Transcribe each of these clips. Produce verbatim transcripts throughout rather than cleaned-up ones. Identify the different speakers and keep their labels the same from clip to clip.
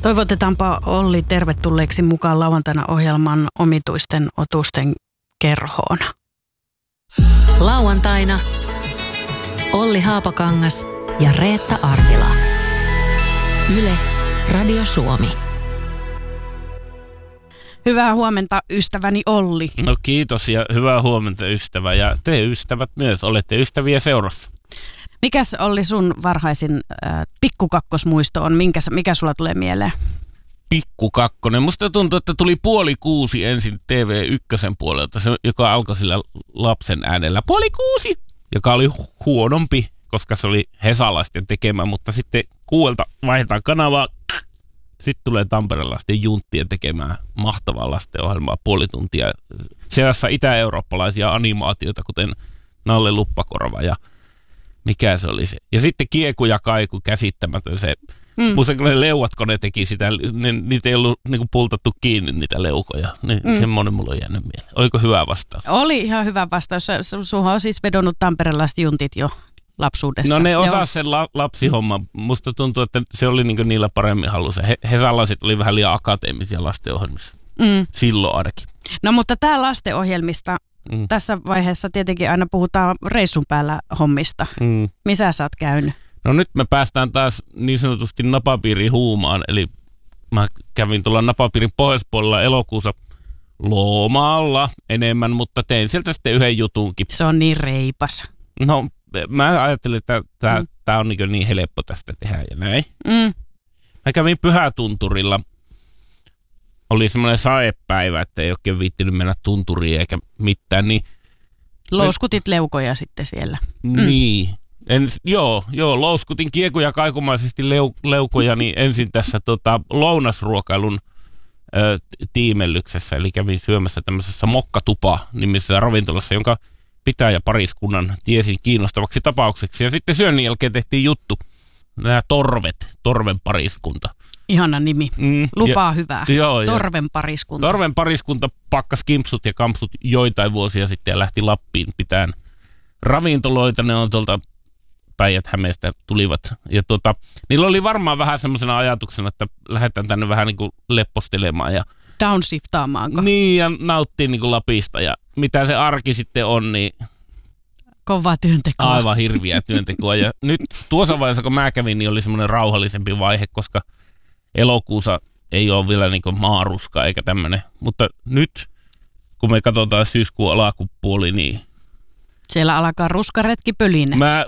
Speaker 1: Toivotetaanpa Olli tervetulleeksi mukaan lauantaina ohjelman omituisten otusten kerhoon.
Speaker 2: Lauantaina Olli Haapakangas ja Reetta Arvila. Yle, Radio Suomi.
Speaker 1: Hyvää huomenta, ystäväni Olli.
Speaker 3: No kiitos ja hyvää huomenta, ystävä. Ja te ystävät myös, olette ystäviä seurassa.
Speaker 1: Mikäs Olli sun varhaisin äh, pikkukakkosmuisto on? Minkä, mikä sulla tulee mieleen?
Speaker 3: Pikkukakkonen. Musta tuntuu, että tuli puoli kuusi ensin T V yksi puolelta, se, joka alkoi sillä lapsen äänellä. Puoli kuusi! Joka oli huonompi, koska se oli hesalaisten tekemä, mutta sitten kuuelta vaihdetaan kanavaa. Sitten tulee Tampereen lasten junttien tekemään mahtavaa lastenohjelmaa puoli tuntia. Seassa itä-eurooppalaisia animaatioita, kuten Nalle Luppakorva ja mikä se oli se. Ja sitten Kieku ja Kaiku, käsittämätön se. Mm. Musta kun ne leuat, kun ne teki sitä, ne, niitä ei ollut niinku pultattu kiinni niitä leukoja. Ne, mm. Semmoinen mulla on jäänyt mieleen. Oliko hyvä vastaus?
Speaker 1: Oli ihan hyvä vastaus. Sulla on siis vedonnut tamperelaiset juntit jo lapsuudessa.
Speaker 3: No ne osasi sen la- lapsihomman. Musta tuntuu, että se oli niinku niillä paremmin hallussa. He, hesalasit oli vähän liian akateemisia lastenohjelmissa. Mm. Silloin ainakin.
Speaker 1: No mutta tää lastenohjelmista, mm. tässä vaiheessa tietenkin aina puhutaan reissun päällä hommista. Mm. Missä sä oot käynyt?
Speaker 3: No nyt me päästään taas niin sanotusti napapiirin huumaan. Eli mä kävin tuolla napapiirin pohjoispuolella elokuussa Loomaalla enemmän, mutta tein sieltä sitten yhden jutunkin.
Speaker 1: Se on niin reipas.
Speaker 3: No mä ajattelin, että tää, mm. tää on niin, niin helppo tästä tehdä ja näin. Mm. Mä kävin Pyhätunturilla. Oli semmoinen saepäivä, että ei oikein viittinyt mennä tunturiin eikä mitään. Niin
Speaker 1: louskutit leukoja sitten siellä.
Speaker 3: Niin. Mm. En, joo, joo, louskutin kiekuja kaikumaisesti leu, leukoja niin ensin tässä tota, lounasruokailun ö, tiimellyksessä. Eli kävin syömässä tämmöisessä Mokkatupa-nimisessä ravintolassa, jonka pitäjä pariskunnan tiesin kiinnostavaksi tapaukseksi. Ja sitten syönnin jälkeen tehtiin juttu. Nämä Torvet, Torven pariskunta.
Speaker 1: Ihana nimi. Mm, Lupaa ja, hyvää.
Speaker 3: Joo,
Speaker 1: Torven pariskunta.
Speaker 3: Torven pariskunta pakkas kimpsut ja kampsut joitain vuosia sitten ja lähti Lappiin pitämään ravintoloita. Ne on tuolta Päijät-Hämeestä tulivat. Ja tuota, niillä oli varmaan vähän semmoisena ajatuksena, että lähdetään tänne vähän niin kuin leppostelemaan. Ja
Speaker 1: downshiftaamaan.
Speaker 3: Niin, ja nauttii niin kuin Lapista. Ja mitä se arki sitten on, niin
Speaker 1: kovaa työntekoa.
Speaker 3: Aivan hirviä työntekoa. Ja nyt tuossa vaiheessa, kun mä kävin, niin oli semmoinen rauhallisempi vaihe, koska elokuussa ei ole vielä niin kuin maaruska eikä tämmöinen. Mutta nyt, kun me katsotaan syyskuun alakupuoli, niin
Speaker 1: siellä alkaa ruskaretki pölinä.
Speaker 3: Mä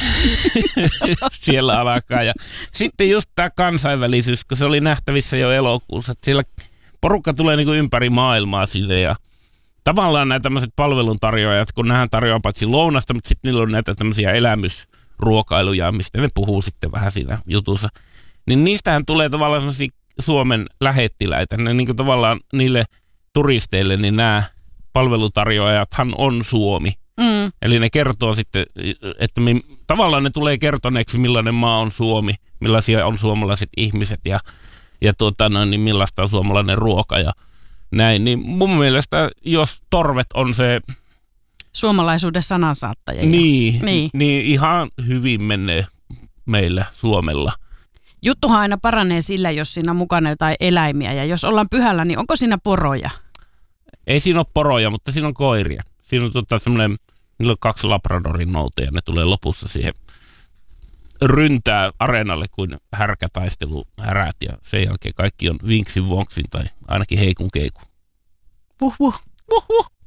Speaker 3: siellä alkaa. Ja sitten just tämä kansainvälisyys, kun se oli nähtävissä jo elokuussa, että siellä porukka tulee niin kuin ympäri maailmaa sille ja tavallaan nämä tämmöiset palveluntarjoajat, kun nähdään tarjoaa paitsi lounasta, mutta sitten niillä on näitä tämmöisiä elämysruokailuja, mistä ne puhuu sitten vähän siinä jutussa. Niin niistähän tulee tavallaan semmoisia Suomen lähettiläitä. Ne niin kuin tavallaan niille turisteille, niin nämä palveluntarjoajathan on Suomi. Mm. Eli ne kertoo sitten, että me, tavallaan ne tulee kertoneeksi, millainen maa on Suomi, millaisia on suomalaiset ihmiset ja, ja tuota, no, niin millaista on suomalainen ruoka ja näin. Niin mun mielestä, jos Torvet on se
Speaker 1: suomalaisuuden sanansaattaja.
Speaker 3: Niin, niin. niin ihan hyvin menee meillä Suomella.
Speaker 1: Juttuhan aina paranee sillä, jos siinä on mukana jotain eläimiä ja jos ollaan pyhällä, niin onko siinä poroja?
Speaker 3: Ei siinä ole poroja, mutta siinä on koiria. Siinä on tota semmoinen, niillä on kaksi labradorin nouteja, ne tulee lopussa siihen ryntää areenalle kuin härkätaistelu härät ja sen jälkeen kaikki on vinksin vonksin tai ainakin heikun keikun.
Speaker 1: Vuh vuh.
Speaker 3: Vuh vuh.